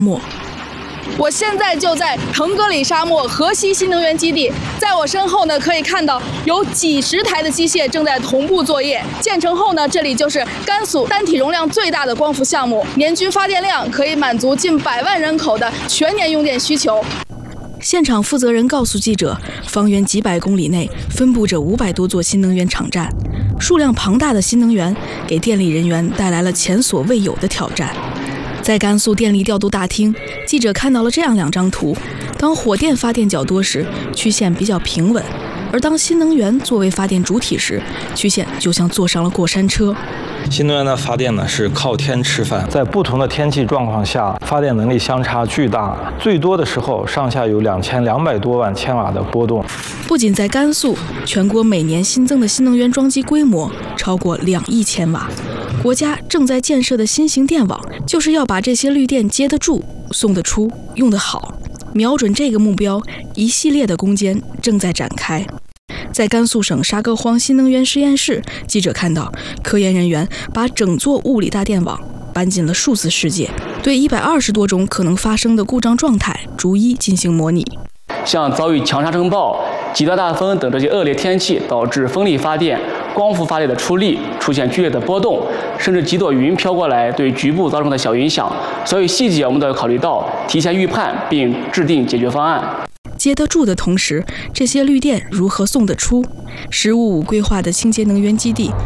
漠。我现在就在腾格里沙漠河西新能源基地，在我身后呢，可以看到有几十台的机械正在同步作业。建成后呢，这里就是甘肃单体容量最大的光伏项目，年均发电量可以满足近100万人口的全年用电需求。现场负责人告诉记者，方圆几百公里内分布着500多座新能源场站，数量庞大的新能源给电力人员带来了前所未有的挑战。在甘肃电力调度大厅，记者看到了这样2张图：当火电发电较多时，曲线比较平稳；而当新能源作为发电主体时，曲线就像坐上了过山车。 新能源的发电呢是靠天吃饭，在不同的天气状况下，发电能力相差巨大，最多的时候上下有2200多万千瓦的波动。 不仅在甘肃，全国每年新增的新能源装机规模超过2亿千瓦。国家正在建设的新型电网，就是要把这些绿电接得住、送得出、用得好。瞄准这个目标，一系列的攻坚正在展开。在甘肃省沙戈荒新能源实验室，记者看到科研人员把整座物理大电网搬进了数字世界，对120多种可能发生的故障状态逐一进行模拟。 像遭遇强沙尘暴、极端大风等这些恶劣天气，导致风力发电、光伏发电的出力出现剧烈的波动，甚至几朵云飘过来，对局部造成的小影响。所以细节我们都要考虑到，提前预判并制定解决方案。 接得住的同时，这些绿电如何送得出？“15+5”规划的清洁能源基地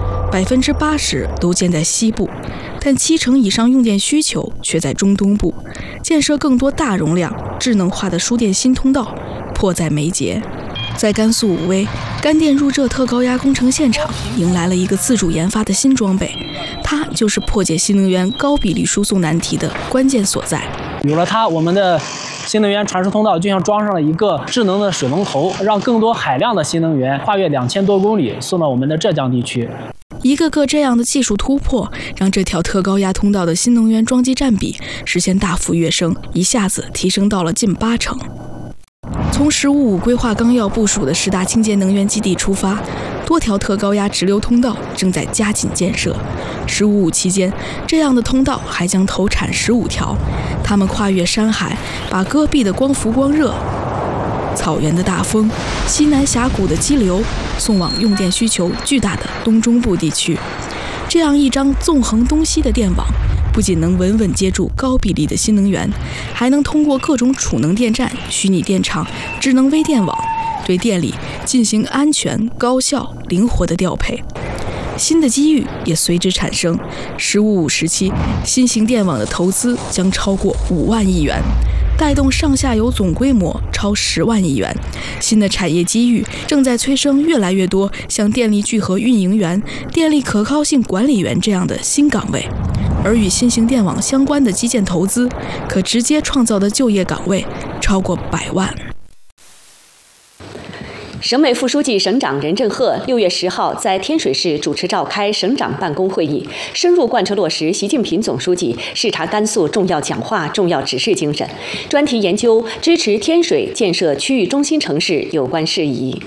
，80%都建在西部，但70%以上用电需求却在中东部。建设更多大容量、智能化的输电新通道，迫在眉睫。在甘肃武威，干电入浙特高压工程现场迎来了一个自主研发的新装备，它就是破解新能源高比例输送难题的关键所在。 有了它，我们的新能源传输通道就像装上了一个智能的水龙头，让更多海量的新能源跨越2000多公里送到我们的浙江地区。 一个个这样的技术突破，让这条特高压通道的新能源装机占比实现大幅跃升，一下子提升到了近80%。从“15+5”规划纲要部署的10大清洁能源基地出发，多条特高压直流通道正在加紧建设。“15+5”期间，这样的通道还将投产15条，它们跨越山海，把戈壁的光伏光热、草原的大风、西南峡谷的激流送往用电需求巨大的东中部地区。这样一张纵横东西的电网，不仅能稳稳接住高比例的新能源，还能通过各种储能电站、虚拟电厂、智能微电网，对电力进行安全、高效、灵活的调配。新的机遇也随之产生。“15+5”时期，新型电网的投资将超过5万亿元，带动上下游总规模超10万亿元。新的产业机遇正在催生越来越多像电力聚合运营员、电力可靠性管理员这样的新岗位。而与新型电网相关的基建投资，可直接创造的就业岗位超过100万。 省委副书记、省长任正鹤6月10号在天水市主持召开省长办公会议，深入贯彻落实习近平总书记视察甘肃重要讲话、重要指示精神，专题研究支持天水建设区域中心城市有关事宜。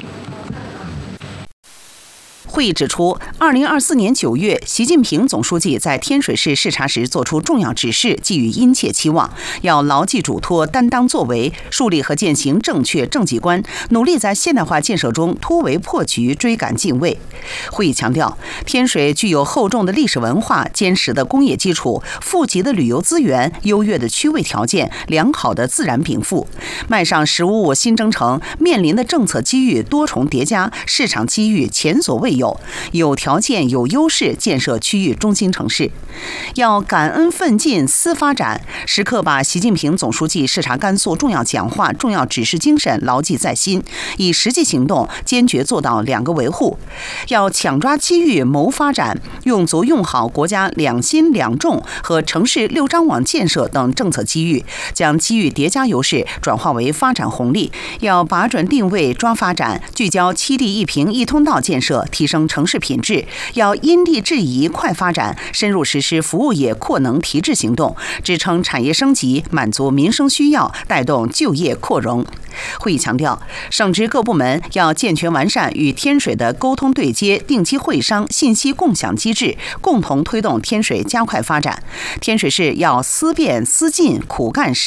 会议指出，2024年9月，习近平总书记在天水市视察时作出重要指示，寄予殷切期望，要牢记嘱托、担当作为，树立和践行正确政绩观，努力在现代化建设中突围破局、追赶进位。会议强调，天水具有厚重的历史文化、坚实的工业基础、富集的旅游资源、优越的区位条件、良好的自然禀赋，迈上“15+5”新征程，面临的政策机遇多重叠加，市场机遇前所未有。有条件、有优势建设区域中心城市，要感恩奋进、思发展，时刻把习近平总书记视察甘肃重要讲话、重要指示精神牢记在心，以实际行动坚决做到2个维护。要抢抓机遇、谋发展，用足用好国家2新2重和城市6张网建设等政策机遇，将机遇叠加优势转化为发展红利。要把准定位、抓发展，聚焦7地1屏1通道建设，提升升城市品质，要因地制宜快发展，深入实施服务业扩能提质行动，支撑产业升级，满足民生需要，带动就业扩容。会议强调，省直各部门要健全完善与天水的沟通对接、定期会商、信息共享机制，共同推动天水加快发展。天水市要思变思进、苦干实